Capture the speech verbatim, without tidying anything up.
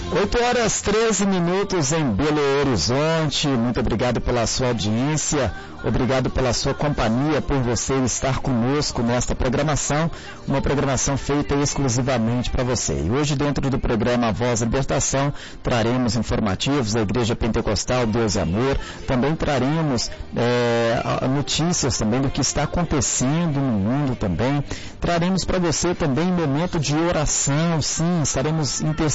oito horas treze minutos em Belo Horizonte. Muito obrigado pela sua audiência, obrigado pela sua companhia, por você estar conosco nesta programação, uma programação feita exclusivamente para você. E hoje, dentro do programa Voz da Libertação, traremos informativos da Igreja Pentecostal Deus e Amor, também traremos é, notícias também do que está acontecendo no mundo também, traremos para você também momento de oração, sim, estaremos intercedendo